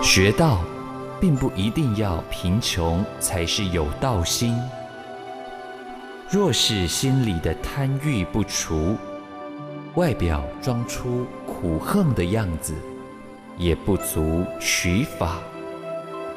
学道并不一定要贫穷才是有道心。若是心里的贪欲不除，外表装出苦横的样子，也不足取法。